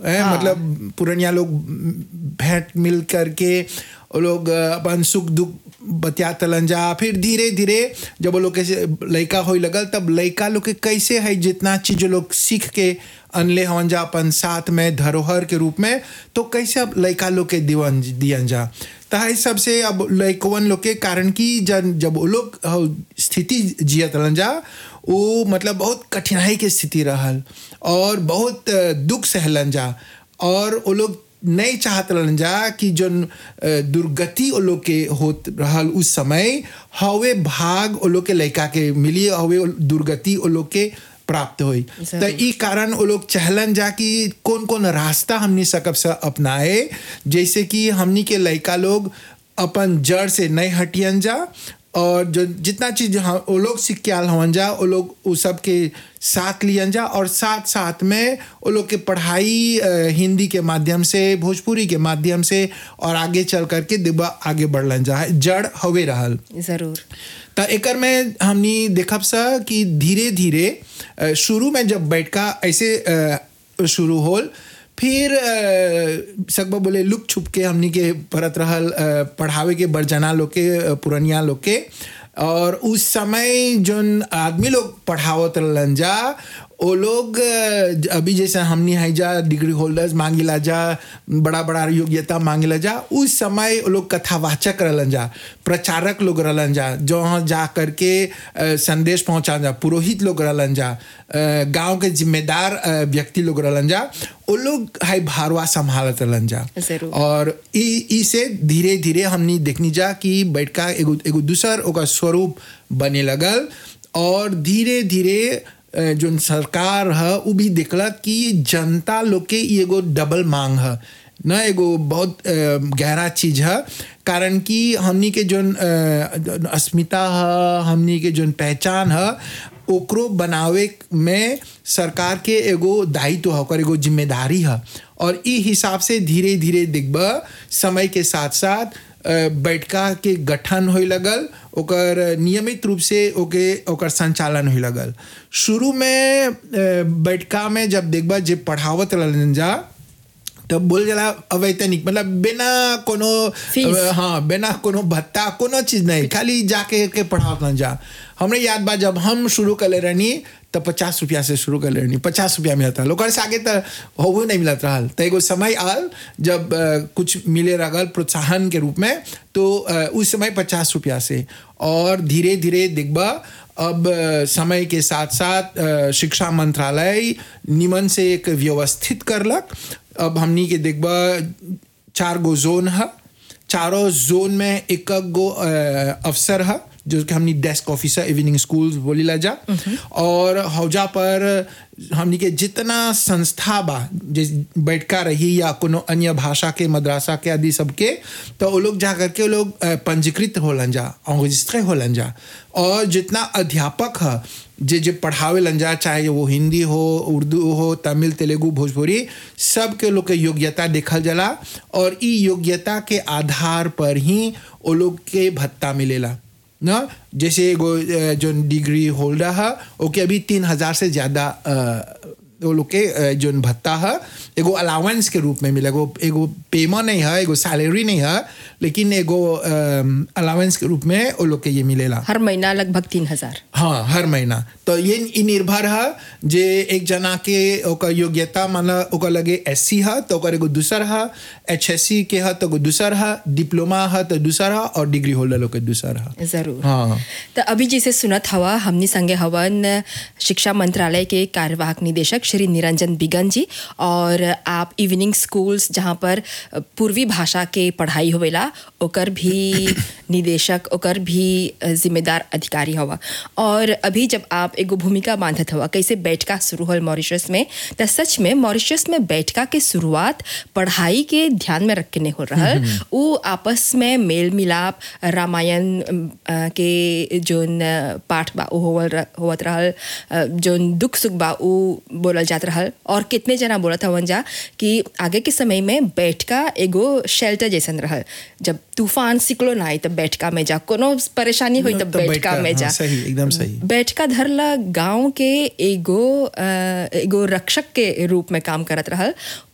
मतलब पुरनिया लोग भेंट मिल करके वो लोग अपन सुख दुख बतियातलन जा। फिर धीरे धीरे जब वो लोग कैसे लड़का हो लगल तब लड़का लोग के कैसे है जितना चीज जो लोग सीख के अनले हवन जा अपन साथ में धरोहर के रूप में, तो कैसे अब लड़का लोग के दियन जा। तो सबसे अब लड़कवन लोग के कारण की जब वो लोग स्थिति जियत रहन जा वो मतलब बहुत कठिनाई के स्थिति रहल और बहुत दुख सहलन जा, और वो लोग नहीं चाहत रहन जा कि जो दुर्गति वो लोग के होत रहल उस समय हवे भाग वो लोग के लड़का के मिली, हवे दुर्गति वो लोग के प्राप्त हुई। तो ई कारण वो लोग चहलन जा कि कौन कौन रास्ता हमनी सकब से अपनाए, जैसे कि हमनी के लड़का लोग अपन जड़ से नहीं हटियन जा, और जो जितना चीज वो लोग सीख के आल हवन जा वो लोग उस सब के साथ लियन जा, और साथ साथ में वो लोग के पढ़ाई हिंदी के माध्यम से, भोजपुरी के माध्यम से, और आगे चल करके दिबा आगे बढ़लन जा, जड़ हवे रहल जरूर। तो एकर में हमनी देखब सा कि धीरे धीरे शुरू में जब बैठका ऐसे शुरू होल, फिर सकबा बोले लुक छुप के हमनी के परत रहल पढ़ावे के बड़जना लोग के, पुरनिया लोग के, और उस समय जोन आदमी लोग पढ़ावत रहलन जा वो लोग अभी जैसे हमनी है जा डिग्री होल्डर्स मांगिला जा, बड़ा बड़ा योग्यता मांगिला जा, उस समय वो लोग कथावाचक रहलन जा, प्रचारक लोग रहलन जा, जो जा करके संदेश पहुंचा जा, पुरोहित लोग रहलन जा, गांव के जिम्मेदार व्यक्ति लोग रहलन जा, वो लोग है भारवा संभालत रहलन जा। और इसे धीरे धीरे हमनी देखनी जा कि बैठका एगो दूसर ओका स्वरूप बने लगल, और धीरे धीरे जो सरकार है वो भी देखला कि जनता लोग के एगो डबल मांग है ना, एगो बहुत गहरा चीज है, कारण कि हमनी के जो अस्मिता है, हमनी के जो पहचान है ओकरो बनावे में सरकार के एगो दायित्व है, ओकर एगो जिम्मेदारी है। और ई हिसाब से धीरे धीरे देखबा समय के साथ साथ बैठका के गठन होए लगल, ओकर नियमित रूप से ओकर संचालन होए लगल। शुरू में बैठका में जब देखबा जे पढ़ावत रहलन जा तब बोल जाला अवैतनिक, मतलब बिना कोनो बिना कोनो भत्ता कोनो चीज नहीं, खाली जाके के पढ़ावत जा। हमरे याद बा जब हम शुरू कर रहनी तो 50 रुपया से शुरू कर लेनी, 50 रुपया मिलता लोग से आगे तो हो नहीं मिलत रहल। तो एगो समय आल जब कुछ मिले रहल प्रोत्साहन के रूप में, तो उस समय 50 रुपया से, और धीरे धीरे देखबा अब समय के साथ साथ शिक्षा मंत्रालय निमन से एक व्यवस्थित करलक। अब हमनी के देखबा 4 गो जोन है, चारों जोन में एक गो अफसर है जो कि हमनी डेस्क ऑफिसर इवनिंग स्कूल्स बोली ला जा, और हौजा पर हमनी के जितना संस्था बा जैसे बैठका रही या कोनो अन्य भाषा के मद्रासा के आदि सबके, तो वो लोग जा करके वो लोग पंजीकृत होलन जा, रजिस्ट्रे होलन जा, और जितना अध्यापक है जे पढ़ावे लन जा, चाहे वो हिंदी हो, उर्दू हो, तमिल, तेलुगु, भोजपुरी, सब के लोग के योग्यता देखल जाला, और ई योग्यता के आधार पर ही वो लोग के भत्ता मिलेला ना। जैसे एगो जो डिग्री होल्डर है ओके अभी 3000 से ज़्यादा वो लोग के जो भत्ता है एगो अलावेंस के रूप में मिले, एगो पेमेंट नहीं है, एगो सैलरी नहीं है, लेकिन एगो अलावेंस के रूप में वो लोग के ये मिलेला हर महीना लगभग 3000। हाँ, हर महीना। तो ये निर्भर है जे एक जना के ओकर योग्यता माना ओकर लगे SC है तो ओकर एगो दूसर है, HSC के है तो दूसर है, डिप्लोमा है तो दूसर है, और डिग्री होल्डर लोग के दूसर है। जरूर। हाँ, तो अभी जैसे सुनत हवा हमनी संगे हवन शिक्षा मंत्रालय के कार्यवाहक निदेशक श्री निरंजन बिगन जी, और आप इवनिंग स्कूल्स जहाँ पर पूर्वी भाषा के पढ़ाई होवेला ओकर भी निदेशक, ओकर भी जिम्मेदार अधिकारी हवा। और अभी जब आप एगो भूमिका बांधत हवा कैसे बैठका शुरू होल मॉरिशस में, तो सच में मॉरिशस में बैठका के शुरुआत पढ़ाई के ध्यान में रख के नहीं हो रहा, वो आपस में मेल मिलाप, रामायण के जोन पाठ बा होवत रहल, जोन दुख सुख बा बोलल जात रहल, और कितने जना बोलत हवन जा कि आगे के समय में बैठका एगो शेल्टर जैसन रहल, जब तूफान सिक्लोन आई तो बैठका में जा, कोनो परेशानी हुई तो बैठका में जा। सही, एकदम सही। बैठका धरला गांव के एगो रक्षक के रूप में काम करत रहल,